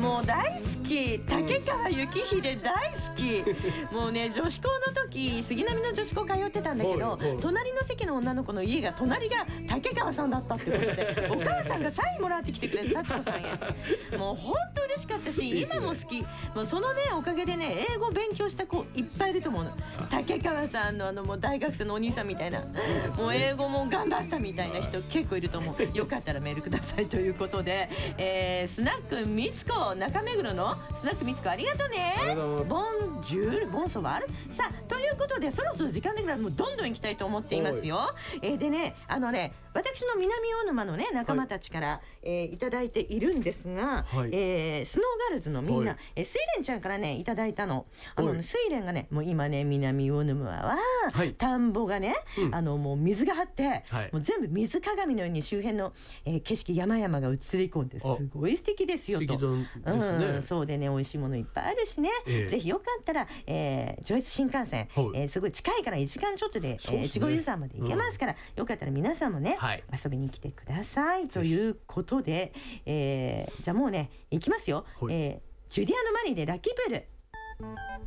もう大好き、竹川幸秀大好き。もうね、女子校の時杉並の女子校通ってたんだけど、隣の席の女の子の家が隣が竹川さんだったってことで、お母さんがサインもらってきてくれて、幸子さんへ。もう本当嬉しかったし、今も好き。もうそのねおかげでね、英語勉強した子いっぱいいると思うの。竹川さんのもう大学生のお兄さんみたいな、もう英語も頑張ったみたいな人結構いると思う。よかったらメールくださいということで、スナックみつこ中目黒のスナックみつこ、ありがとうね。ボンジュールボンソワール。さあということで、そろそろ時間でもうどんどん行きたいと思っていますよ。でね、私の南大沼のね仲間たちから、いただいているんですが、スノーガールズのみんな、スイレンちゃんからねいただいたの。スイレンがね、もう今ね南大沼は、田んぼがね、もう水が張って、もう全部水鏡のように周辺の、景色山々が映り込んで、すごい素敵ですよと。そうでね、美味しいものいっぱいあるしね、ぜひよかったら、上越新幹線、すごい近いから1時間ちょっとで越後湯沢まで行けますから、よかったら皆さんもね、遊びに来てくださいということで、じゃあもうね行きますよ。ジュディアのマリーでラッキープール。